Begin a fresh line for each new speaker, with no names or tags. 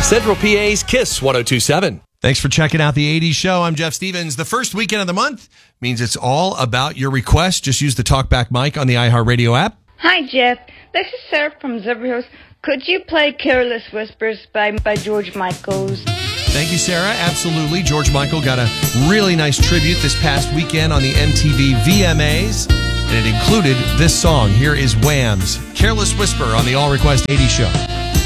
Central PA's Kiss 102.7.
Thanks for checking out the 80s show. I'm Jeff Stevens. The first weekend of the month means it's all about your requests. Just use the TalkBack mic on the iHeartRadio app.
Hi, Jeff. This is Sarah from Zebrahills. Could you play Careless Whispers by George Michael?
Thank you, Sarah. Absolutely. George Michael got a really nice tribute this past weekend on the MTV VMAs, and it included this song. Here is Wham's Careless Whisper on the All Request 80s show.